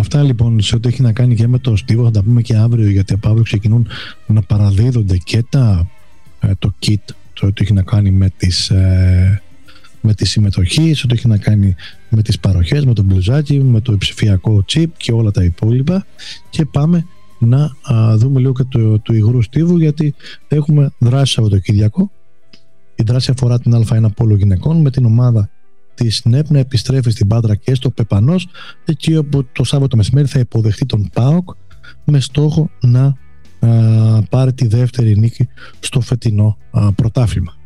Αυτά λοιπόν σε ό,τι έχει να κάνει και με το Στίβο. Θα τα πούμε και αύριο, γιατί από αύριο ξεκινούν να παραδίδονται και το kit, το ό,τι έχει να κάνει με τη συμμετοχή, σε ό,τι έχει να κάνει με τις παροχές, με το μπλουζάκι, με το ψηφιακό chip και όλα τα υπόλοιπα. Και πάμε να δούμε λίγο και του υγρού Στίβου, γιατί έχουμε δράση Σαββατοκύριακο. Η δράση αφορά την Α1 Πόλο Γυναικών, με την ομάδα της ΝΕΠ να επιστρέφει στην Πάτρα και στο Πεπανός, εκεί όπου το Σάββατο μεσημέρι θα υποδεχτεί τον ΠΑΟΚ, με στόχο να πάρει τη δεύτερη νίκη στο φετινό πρωτάθλημα.